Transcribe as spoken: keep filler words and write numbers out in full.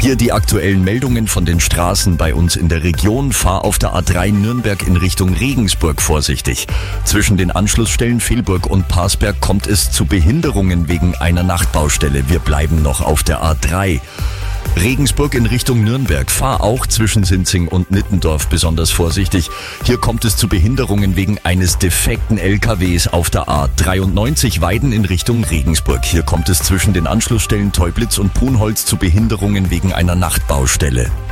Hier die aktuellen Meldungen von den Straßen bei uns in der Region. Fahr auf der A drei Nürnberg in Richtung Regensburg vorsichtig. Zwischen den Anschlussstellen Vilburg und Parsberg kommt es zu Behinderungen wegen einer Nachtbaustelle. Wir bleiben noch auf der A drei. Regensburg in Richtung Nürnberg. Fahr auch zwischen Sinzing und Nittendorf besonders vorsichtig. Hier kommt es zu Behinderungen wegen eines defekten L K Ws auf der A dreiundneunzig Weiden in Richtung Regensburg. Hier kommt es zwischen den Anschlussstellen Teublitz und Punholz zu Behinderungen wegen einer Nachtbaustelle.